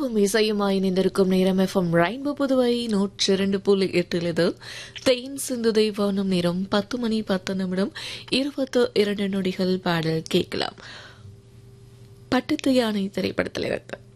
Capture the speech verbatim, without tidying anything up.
இசைக்கும் இசையுமாய் இணைந்திருக்கும் நேரம் எஃப்எம் ரெயின்போ புதுவை நூற்றி இரண்டு புள்ளி எட்டில் இது தேன் சிந்து தெய்வானும் நேரம் பத்து மணி பத்து நிமிடம் இருபத்து இரண்டு நொடிகள் பாடல் கேட்கலாம். பட்டத்து யானை திரைப்படத்தில் இருந்து